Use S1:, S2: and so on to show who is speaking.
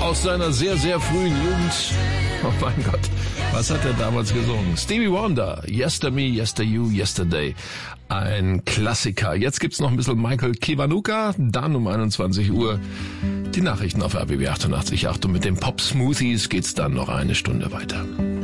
S1: aus seiner sehr, sehr frühen Jugend. Oh mein Gott, was hat er damals gesungen? Stevie Wonder, Yester Me, Yester You, Yesterday. Ein Klassiker. Jetzt gibt's noch ein bisschen Michael Kiwanuka, dann um 21 Uhr die Nachrichten auf RBB 88.8 und mit den Pop Smoothies geht's dann noch eine Stunde weiter.